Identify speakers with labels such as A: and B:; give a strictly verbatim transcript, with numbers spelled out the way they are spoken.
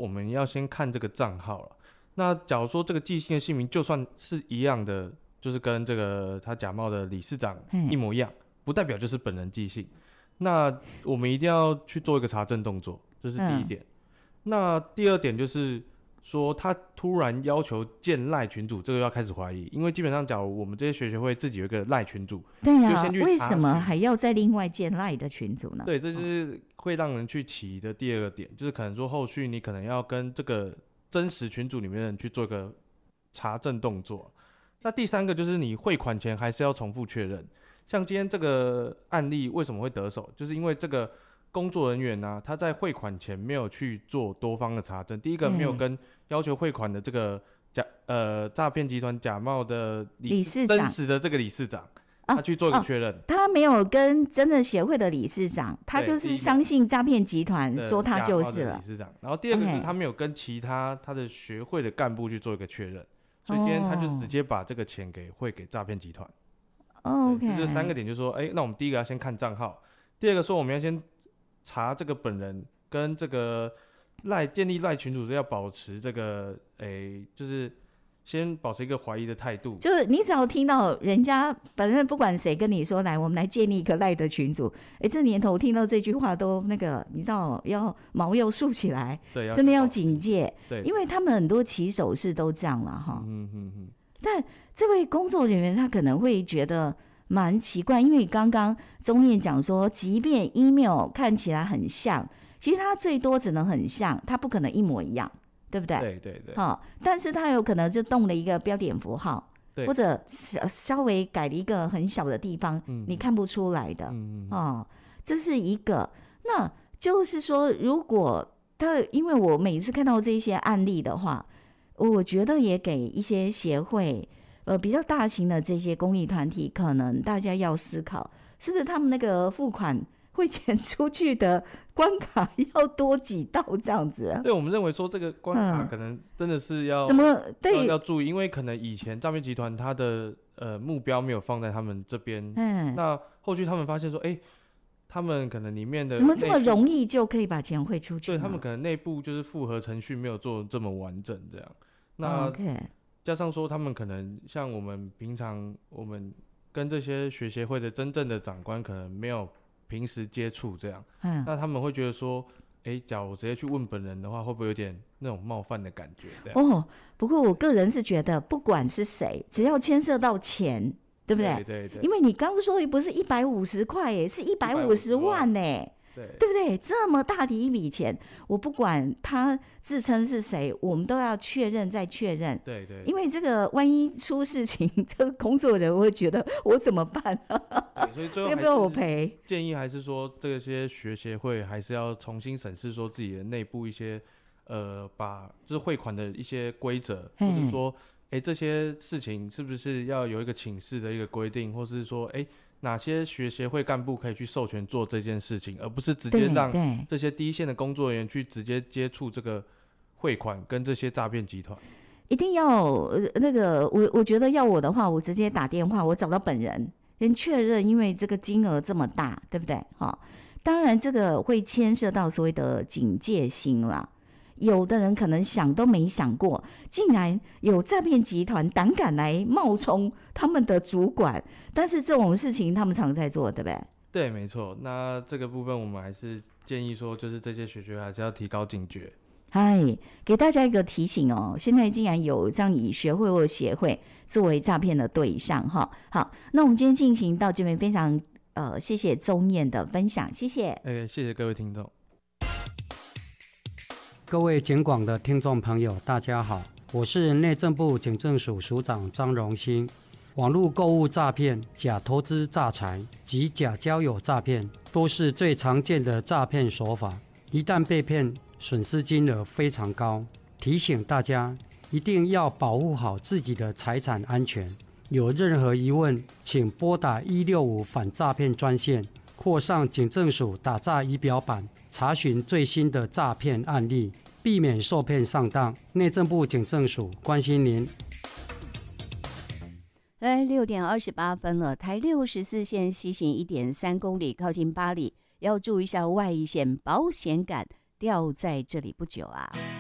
A: 我们要先看这个账号了。那假如说这个寄信的姓名就算是一样的，就是跟这个他假冒的理事长一模一样，不代表就是本人寄信。那我们一定要去做一个查证动作，这是第一点。嗯、那第二点就是说，他突然要求建赖群组，这个要开始怀疑，因为基本上，假如我们这些学学会自己有一个赖群组，
B: 对啊，为什么还要再另外建赖的群组呢？
A: 对，这就是会让人去起疑的第二个点，就是可能说后续你可能要跟这个真实群组里面的人去做一个查证动作。那第三个就是你汇款前还是要重复确认。像今天这个案例为什么会得手，就是因为这个工作人员呢、啊，他在汇款前没有去做多方的查证。第一个没有跟要求汇款的这个假呃诈骗集团假冒的理事真实的这个理事长，他去做一个确认、啊
B: 哦。他没有跟真的协会的理事长，他就是相信诈骗集团说他就是了。
A: 理事长。然后第二个是他没有跟其他他的学会的干部去做一个确认，嗯、所以今天他就直接把这个钱给汇给诈骗集团。
B: OK，
A: 这三个点就是说，哎、欸，那我们第一个要先看账号，第二个说我们要先查这个本人跟这个赖建立赖群组是要保持这个，哎、欸，就是先保持一个怀疑的态度。
B: 就是你只要听到人家反正不管谁跟你说来，我们来建立一个赖的群组，哎、欸，这年头听到这句话都那个，你知道要毛要竖起来，
A: 对，
B: 真的要警戒，
A: 对，
B: 因为他们很多起手式都这样了哈。
A: 嗯嗯嗯。
B: 但这位工作人员他可能会觉得蛮奇怪，因为刚刚宗彦讲说，即便 email 看起来很像，其实他最多只能很像，他不可能一模一样，对不对？
A: 对对对。
B: 哦，但是他有可能就动了一个标点符号，
A: 对，
B: 或者稍微改了一个很小的地方，嗯、你看不出来的。嗯哦，这是一个。那就是说，如果他因为我每次看到这些案例的话，我觉得也给一些协会，呃，比较大型的这些公益团体，可能大家要思考，是不是他们那个付款汇钱出去的关卡要多几道这样子、啊？
A: 对，我们认为说这个关卡可能真的是要、
B: 嗯、怎么对
A: 要, 要注意，因为可能以前诈骗集团他的呃目标没有放在他们这边，嗯，那后续他们发现说，哎、欸。他们可能里面的
B: 怎么这么容易就可以把钱汇出去？
A: 对，他们可能内部就是复核程序没有做这么完整，这样。那、
B: okay.
A: 加上说他们可能像我们平常我们跟这些学协会的真正的长官可能没有平时接触，这样、嗯，那他们会觉得说，哎、欸，假如我直接去问本人的话，会不会有点那种冒犯的感觉？这样。
B: 哦，不过我个人是觉得，不管是谁，只要牵涉到钱。对不对？
A: 对对对，
B: 因为你刚说不是一百五十块耶，是一百五十万呢，
A: 对
B: 对不对？这么大的一笔钱，我不管他自称是谁，我们都要确认再确认。
A: 对 对, 对，
B: 因为这个万一出事情，这个工作人会觉得我怎么办啊？
A: 所以最后
B: 要不要我赔？
A: 建议还是说，这些学协会还是要重新审视说自己的内部一些呃，把就是汇款的一些规则，或者说。哎，这些事情是不是要有一个请示的一个规定，或是说，哎，哪些学协会干部可以去授权做这件事情，而不是直接让这些第一线的工作人员去直接接触这个汇款跟这些诈骗集团？
B: 一定要那个，我我觉得要我的话，我直接打电话，我找到本人，先确认，因为这个金额这么大，对不对？哈，当然这个会牵涉到所谓的警戒心啦。有的人可能想都没想过，竟然有诈骗集团胆敢来冒充他们的主管，但是这种事情他们常在做，对不对？
A: 对，没错。那这个部分我们还是建议说，就是这些学学还是要提高警觉。
B: 嗨，给大家一个提醒哦，现在竟然有这样以学会或协会作为诈骗的对象哈。好，那我们今天进行到这边，非常呃谢谢宗彦的分享，谢谢。
A: 哎，谢谢各位听众。
C: 各位警广的听众朋友，大家好，我是内政部警政署署长张荣兴。网络购物诈骗、假投资诈财及假交友诈骗都是最常见的诈骗手法，一旦被骗，损失金额非常高。提醒大家一定要保护好自己的财产安全。有任何疑问，请拨打一六五反诈骗专线，或上警政署打诈仪表板查询最新的诈骗案例，避免受骗上当。内政部警政署关心您。
B: 来，六点二十八分了，台六十四线西行一点三公里，靠近八里，要注意一下外一线保险杆掉在这里不久啊。